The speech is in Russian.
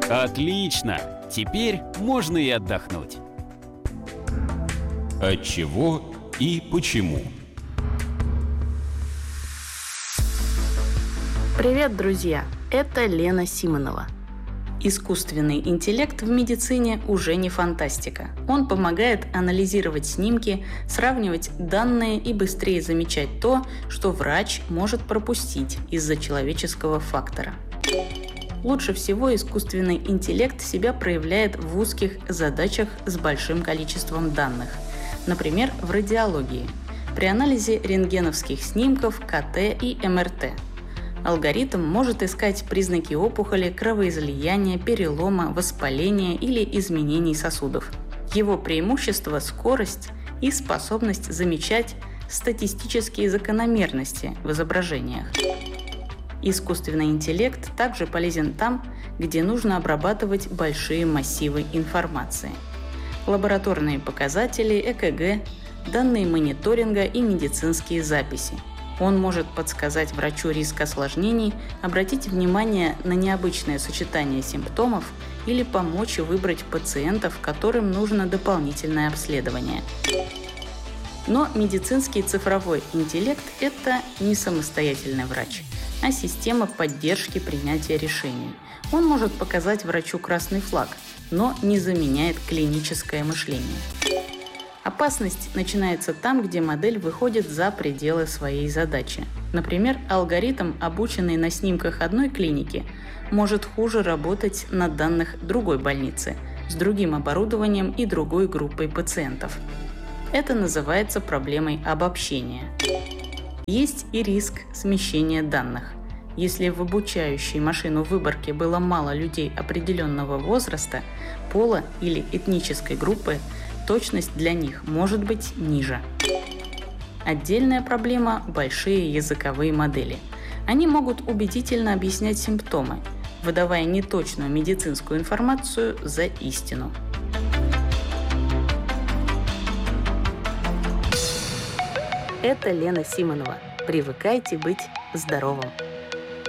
Отлично! Теперь можно и отдохнуть. От чего и почему? Привет, друзья! Это Лена Симонова. Искусственный интеллект в медицине уже не фантастика. Он помогает анализировать снимки, сравнивать данные и быстрее замечать то, что врач может пропустить из-за человеческого фактора. Лучше всего искусственный интеллект себя проявляет в узких задачах с большим количеством данных. Например, в радиологии, при анализе рентгеновских снимков, КТ и МРТ. Алгоритм может искать признаки опухоли, кровоизлияния, перелома, воспаления или изменений сосудов. Его преимущество – скорость и способность замечать статистические закономерности в изображениях. Искусственный интеллект также полезен там, где нужно обрабатывать большие массивы информации. Лабораторные показатели, ЭКГ, данные мониторинга и медицинские записи. Он может подсказать врачу риск осложнений, обратить внимание на необычное сочетание симптомов или помочь выбрать пациентов, которым нужно дополнительное обследование. Но медицинский цифровой интеллект – это не самостоятельный врач, а система поддержки принятия решений. Он может показать врачу красный флаг, но не заменяет клиническое мышление. Опасность начинается там, где модель выходит за пределы своей задачи. Например, алгоритм, обученный на снимках одной клиники, может хуже работать на данных другой больницы, с другим оборудованием и другой группой пациентов. Это называется проблемой обобщения. Есть и риск смещения данных. Если в обучающей машину выборке было мало людей определенного возраста, пола или этнической группы, точность для них может быть ниже. Отдельная проблема – большие языковые модели. Они могут убедительно объяснять симптомы, выдавая неточную медицинскую информацию за истину. Это Лена Симонова. Привыкайте быть здоровым!